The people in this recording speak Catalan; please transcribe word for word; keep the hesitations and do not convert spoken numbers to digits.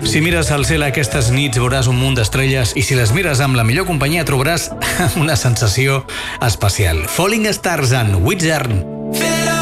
Si mires al cel aquestes nits veuràs un munt d'estrelles i si les mires amb la millor companyia trobaràs una sensació especial. Falling Stars and Wizard